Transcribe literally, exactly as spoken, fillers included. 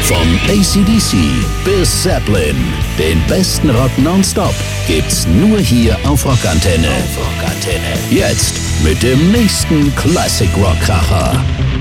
Vom A C D C bis Zeppelin, den besten Rock nonstop gibt's nur hier auf Rockantenne. Auf Rockantenne. Jetzt mit dem nächsten Classic Rock Kracher.